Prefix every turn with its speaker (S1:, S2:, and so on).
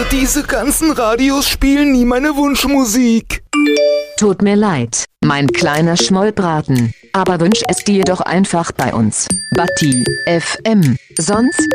S1: Diese ganzen Radios spielen nie meine Wunschmusik.
S2: Tut mir leid, mein kleiner Schmollbraten, aber wünsch es dir doch einfach bei uns. Batti FM. Sonst